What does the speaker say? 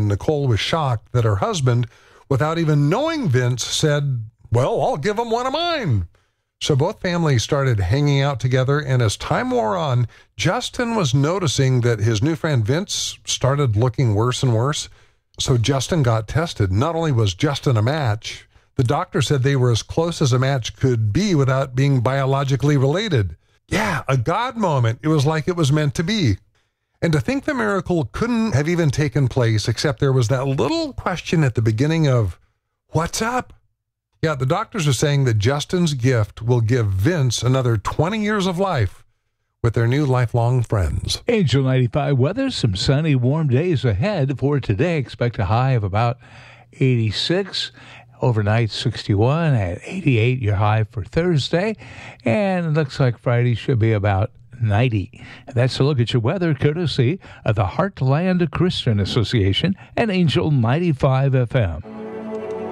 and Nicole was shocked that her husband, without even knowing Vince, said, "Well, I'll give him one of mine." So both families started hanging out together, and as time wore on, Justin was noticing that his new friend Vince started looking worse and worse. So Justin got tested. Not only was Justin a match, the doctor said they were as close as a match could be without being biologically related. Yeah, a God moment. It was like it was meant to be. And to think the miracle couldn't have even taken place, except there was that little question at the beginning of, "What's up?" Yeah, the doctors are saying that Justin's gift will give Vince another 20 years of life with their new lifelong friends. Angel 95 weather, some sunny, warm days ahead for today. Expect a high of about 86. Overnight 61 at 88, your high for Thursday. And it looks like Friday should be about 90. And that's a look at your weather courtesy of the Heartland Christian Association and Angel 95 FM.